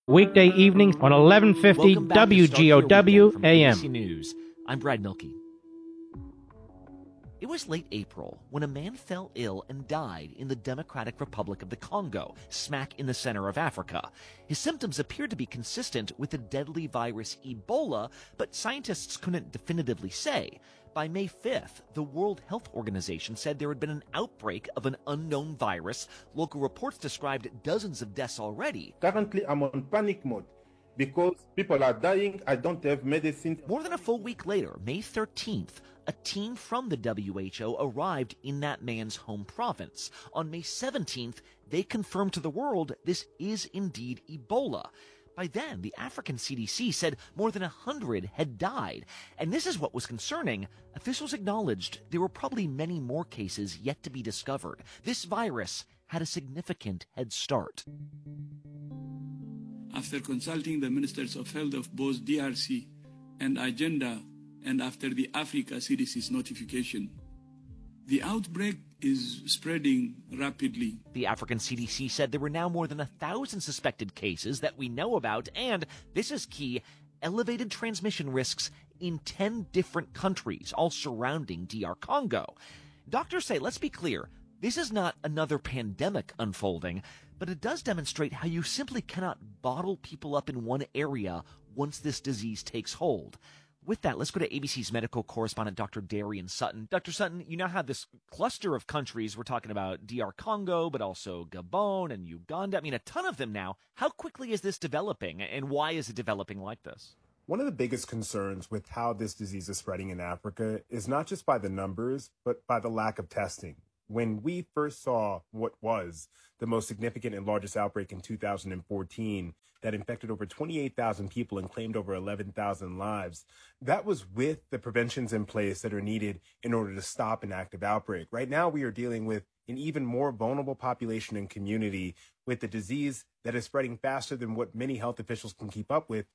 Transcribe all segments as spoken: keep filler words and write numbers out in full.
Weekday evenings on eleven fifty W G O W A M. A B C News. I'm Brad Milkey. It was late April when a man fell ill and died in the Democratic Republic of the Congo, smack in the center of Africa. His symptoms appeared to be consistent with the deadly virus Ebola, but scientists couldn't definitively say. By May fifth, the World Health Organization said there had been an outbreak of an unknown virus. Local reports described dozens of deaths already. Currently, I'm on panic mode because people are dying. I don't have medicine. More than a full week later, May thirteenth, a team from the W H O arrived in that man's home province. On May seventeenth, they confirmed to the world this is indeed Ebola. By then, the African C D C said more than one hundred had died. And this is what was concerning. Officials acknowledged there were probably many more cases yet to be discovered. This virus had a significant head start. After consulting the ministers of health of both D R C and Agenda, and after the Africa C D C's notification, the outbreak is spreading rapidly. The African C D C said there were now more than a thousand suspected cases that we know about, and, this is key, elevated transmission risks in ten different countries, all surrounding D R Congo. Doctors say, let's be clear, this is not another pandemic unfolding, but it does demonstrate how you simply cannot bottle people up in one area once this disease takes hold. With that, let's go to A B C's medical correspondent, Doctor Darian Sutton. Doctor Sutton, you now have this cluster of countries. We're talking about D R Congo, but also Gabon and Uganda. I mean, a ton of them now. How quickly is this developing, and why is it developing like this? One of the biggest concerns with how this disease is spreading in Africa is not just by the numbers, but by the lack of testing. When we first saw what was the most significant and largest outbreak in two thousand fourteen that infected over twenty-eight thousand people and claimed over eleven thousand lives, that was with the preventions in place that are needed in order to stop an active outbreak. Right now, we are dealing with an even more vulnerable population and community with a disease that is spreading faster than what many health officials can keep up with.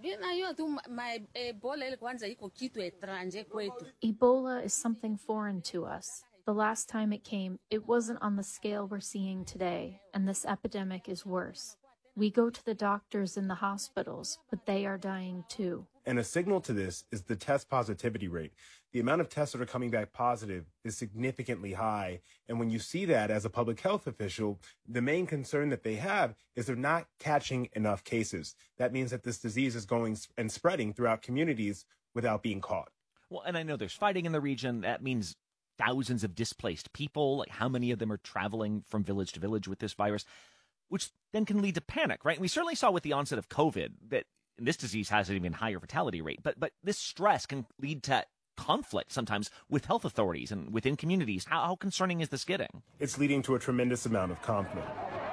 Ebola is something foreign to us. The last time it came, it wasn't on the scale we're seeing today, and this epidemic is worse. We go to the doctors in the hospitals, but they are dying too. And a signal to this is the test positivity rate. The amount of tests that are coming back positive is significantly high. And when you see that as a public health official, the main concern that they have is they're not catching enough cases. That means that this disease is going and spreading throughout communities without being caught. Well, and I know there's fighting in the region. That means thousands of displaced people. Like, how many of them are traveling from village to village with this virus, which then can lead to panic, right? And we certainly saw with the onset of COVID that this disease has an even higher fatality rate. But but this stress can lead to conflict sometimes with health authorities and within communities. How, how concerning is this getting? It's leading to a tremendous amount of conflict.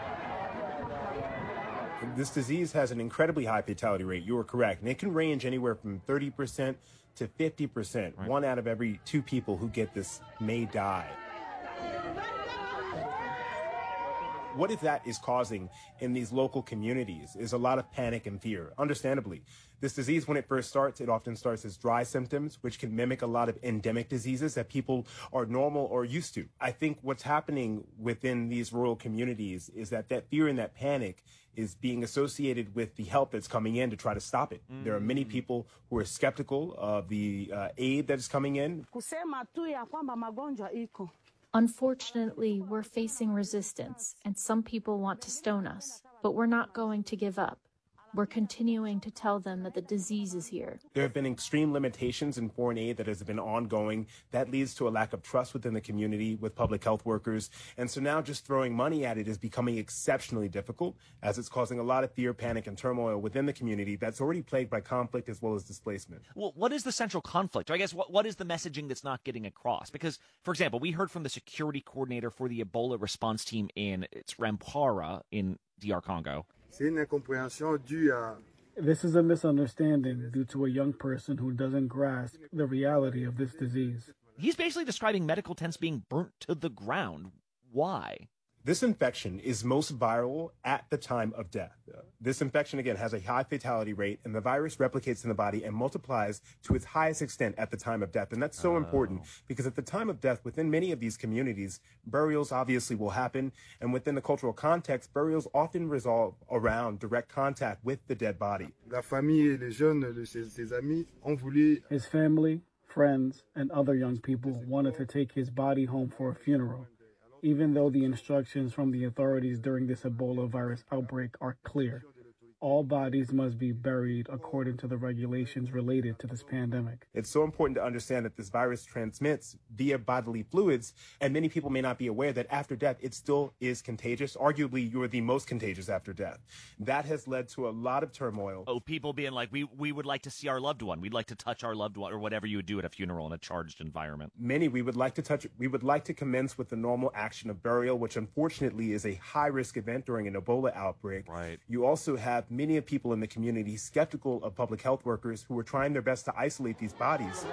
This disease has an incredibly high fatality rate. You are correct. And it can range anywhere from thirty percent to fifty percent. Right. One out of every two people who get this may die. What if that is causing in these local communities is a lot of panic and fear, understandably. This disease, when it first starts, it often starts as dry symptoms, which can mimic a lot of endemic diseases that people are normal or used to. I think what's happening within these rural communities is that that fear and that panic is being associated with the help that's coming in to try to stop it. Mm. There are many people who are skeptical of the uh, aid that is coming in. Unfortunately, we're facing resistance, and some people want to stone us, but we're not going to give up. We're continuing to tell them that the disease is here. There have been extreme limitations in foreign aid that has been ongoing. That leads to a lack of trust within the community with public health workers. And so now just throwing money at it is becoming exceptionally difficult, as it's causing a lot of fear, panic, and turmoil within the community that's already plagued by conflict as well as displacement. Well, what is the central conflict? Or I guess what, what is the messaging that's not getting across? Because, for example, we heard from the security coordinator for the Ebola response team in it's Rwampara in D R Congo. This is a misunderstanding due to a young person who doesn't grasp the reality of this disease. He's basically describing medical tents being burnt to the ground. Why? This infection is most viral at the time of death. This infection, again, has a high fatality rate, and the virus replicates in the body and multiplies to its highest extent at the time of death. And that's so oh. important because at the time of death, within many of these communities, burials obviously will happen. And within the cultural context, burials often resolve around direct contact with the dead body. La famille et les jeunes de ses, ses amis ont voulu... His family, friends, and other young people wanted to take his body home for a funeral, even though the instructions from the authorities during this Ebola virus outbreak are clear. All bodies must be buried according to the regulations related to this pandemic. It's so important to understand that this virus transmits via bodily fluids, and many people may not be aware that after death, it still is contagious. Arguably, you're the most contagious after death. That has led to a lot of turmoil. Oh, people being like, we, we would like to see our loved one. We'd like to touch our loved one, or whatever you would do at a funeral in a charged environment. Many, we would like to touch, we would like to commence with the normal action of burial, which unfortunately is a high-risk event during an Ebola outbreak. Right. You also have many of people in the community skeptical of public health workers who are trying their best to isolate these bodies.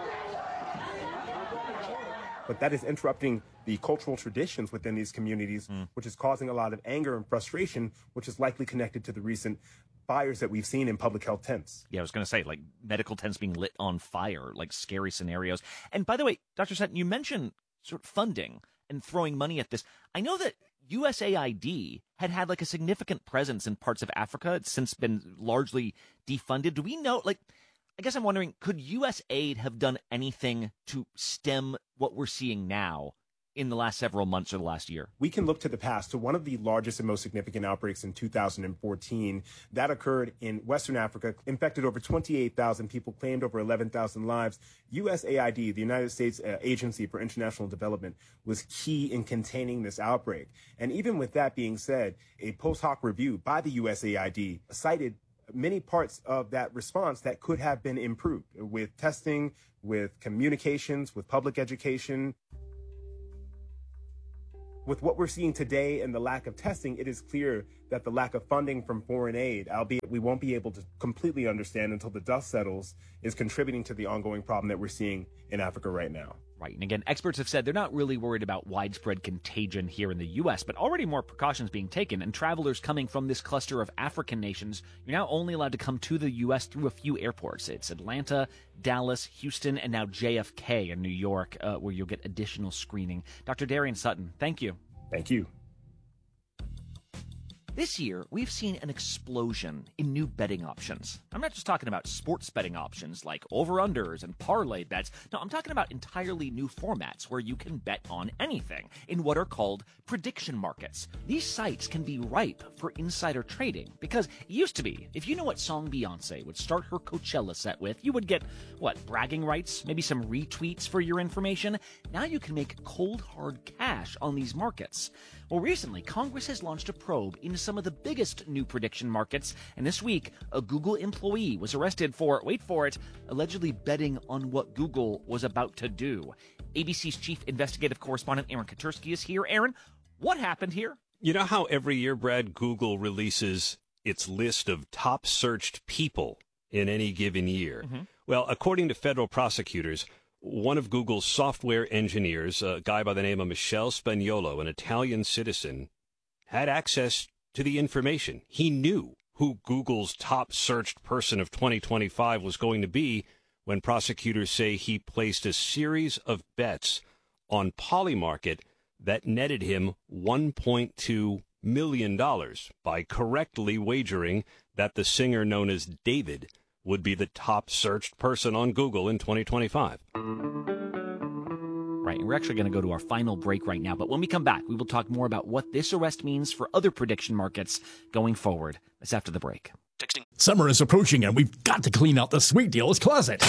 But that is interrupting the cultural traditions within these communities, mm. which is causing a lot of anger and frustration, which is likely connected to the recent fires that we've seen in public health tents. Yeah, I was going to say, like, medical tents being lit on fire, like scary scenarios. And by the way, Doctor Sutton, you mentioned sort of funding and throwing money at this. I know that U S A I D had had like a significant presence in parts of Africa. It's since been largely defunded. Do we know, like, I guess I'm wondering, could U S aid have done anything to stem what we're seeing now in the last several months or the last year? We can look to the past, to one of the largest and most significant outbreaks in two thousand fourteen. That occurred in Western Africa, infected over twenty-eight thousand people, claimed over eleven thousand lives. U S A I D, the United States uh, Agency for International Development, was key in containing this outbreak. And even with that being said, a post hoc review by the U S A I D cited many parts of that response that could have been improved with testing, with communications, with public education. With what we're seeing today and the lack of testing, it is clear that the lack of funding from foreign aid, albeit we won't be able to completely understand until the dust settles, is contributing to the ongoing problem that we're seeing in Africa right now. Right. And again, experts have said they're not really worried about widespread contagion here in the U S, but already more precautions being taken, and travelers coming from this cluster of African nations, you're now only allowed to come to the U S through a few airports. It's Atlanta, Dallas, Houston, and now J F K in New York, uh, where you'll get additional screening. Doctor Darian Sutton, thank you. Thank you. This year, we've seen an explosion in new betting options. I'm not just talking about sports betting options like over-unders and parlay bets. No, I'm talking about entirely new formats where you can bet on anything in what are called prediction markets. These sites can be ripe for insider trading because it used to be, if you know what song Beyonce would start her Coachella set with, you would get, what, bragging rights, maybe some retweets for your information. Now you can make cold, hard cash on these markets. Well, recently, Congress has launched a probe into some of the biggest new prediction markets, and this week, a Google employee was arrested for, wait for it, allegedly betting on what Google was about to do. A B C's chief investigative correspondent Aaron Katersky is here. Aaron, what happened here? You know how every year, Brad, Google releases its list of top searched people in any given year? Mm-hmm. Well, according to federal prosecutors, one of Google's software engineers, a guy by the name of Michele Spagnolo, an Italian citizen, had access to the information. He knew who Google's top searched person of twenty twenty-five was going to be when prosecutors say he placed a series of bets on Polymarket that netted him one point two million dollars by correctly wagering that the singer known as David would be the top searched person on Google in twenty twenty-five. Right, and we're actually going to go to our final break right now. But when we come back, we will talk more about what this arrest means for other prediction markets going forward. That's after the break. Texting. Summer is approaching, and we've got to clean out the Sweet Deals closet.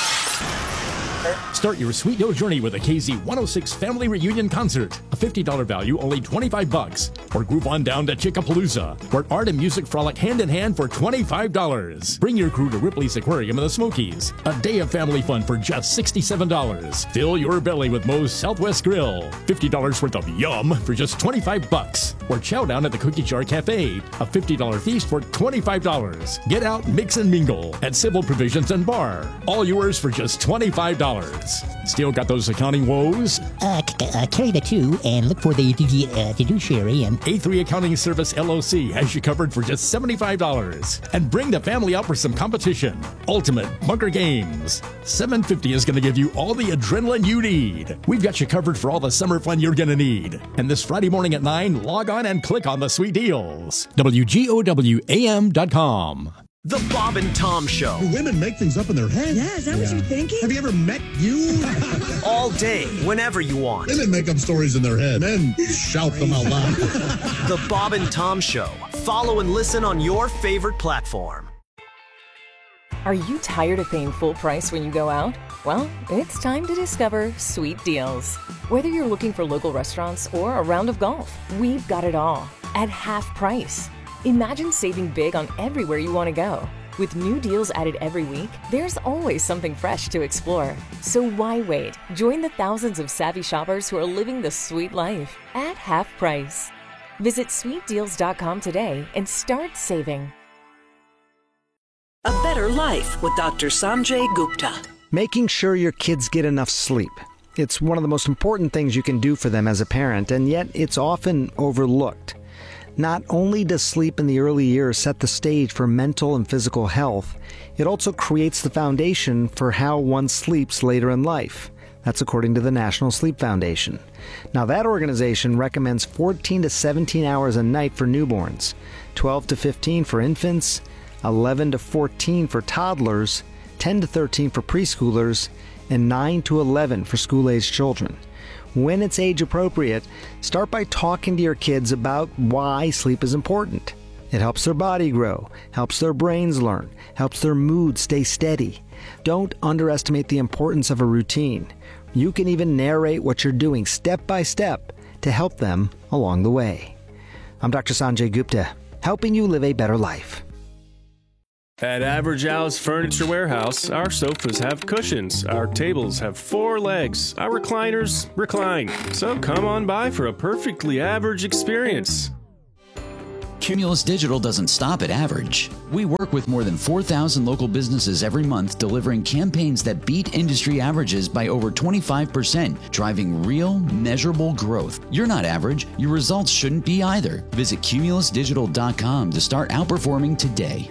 Start your Sweet Deal journey with a K Z one oh six Family Reunion Concert. A fifty dollars value, only twenty-five bucks. Or groove on down to Chickapalooza, where art and music frolic hand in hand for twenty-five dollars. Bring your crew to Ripley's Aquarium in the Smokies. A day of family fun for just sixty-seven dollars. Fill your belly with Moe's Southwest Grill. fifty dollars worth of yum for just twenty-five bucks. Or chow down at the Cookie Jar Cafe. A fifty dollars feast for twenty-five dollars. Get out, mix and mingle at Civil Provisions and Bar. All yours for just twenty-five dollars. dollars. Still got those accounting woes? Uh, c- uh, carry the two and look for the uh, fiduciary and... A three Accounting Service L L C has you covered for just seventy-five dollars. And bring the family out for some competition. Ultimate Bunker Games. seven hundred fifty dollars is going to give you all the adrenaline you need. We've got you covered for all the summer fun you're going to need. And this Friday morning at nine, log on and click on the sweet deals. W G O W A M dot com. The Bob and Tom Show. Do women make things up in their head? Yeah, is that yeah. what you're thinking? Have you ever met you? All day, whenever you want. Women make up stories in their head. Men shout them out loud. The Bob and Tom Show. Follow and listen on your favorite platform. Are you tired of paying full price when you go out? Well, it's time to discover Sweet Deals. Whether you're looking for local restaurants or a round of golf, we've got it all at half price. Imagine saving big on everywhere you want to go. With new deals added every week, there's always something fresh to explore. So why wait? Join the thousands of savvy shoppers who are living the sweet life at half price. Visit sweet deals dot com today and start saving. A Better Life with Doctor Sanjay Gupta. Making sure your kids get enough sleep. It's one of the most important things you can do for them as a parent, and yet it's often overlooked. Not only does sleep in the early years set the stage for mental and physical health, it also creates the foundation for how one sleeps later in life. That's according to the National Sleep Foundation. Now, that organization recommends fourteen to seventeen hours a night for newborns, twelve to fifteen for infants, eleven to fourteen for toddlers, ten to thirteen for preschoolers, and nine to eleven for school-aged children. When it's age appropriate, start by talking to your kids about why sleep is important. It helps their body grow, helps their brains learn, helps their mood stay steady. Don't underestimate the importance of a routine. You can even narrate what you're doing step by step to help them along the way. I'm Doctor Sanjay Gupta, helping you live a better life. At Average Al's Furniture Warehouse, our sofas have cushions, our tables have four legs, our recliners recline. So come on by for a perfectly average experience. Cumulus Digital doesn't stop at average. We work with more than four thousand local businesses every month, delivering campaigns that beat industry averages by over twenty-five percent, driving real, measurable growth. You're not average. Your results shouldn't be either. Visit cumulus digital dot com to start outperforming today.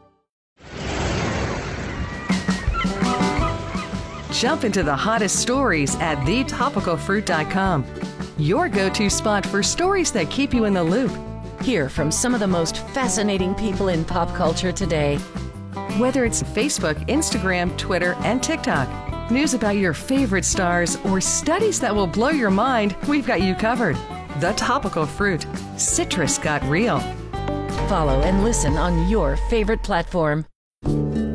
Jump into the hottest stories at the topical fruit dot com. Your go-to spot for stories that keep you in the loop. Hear from some of the most fascinating people in pop culture today. Whether it's Facebook, Instagram, Twitter, and TikTok, news about your favorite stars, or studies that will blow your mind, we've got you covered. The Topical Fruit. Citrus got real. Follow and listen on your favorite platform.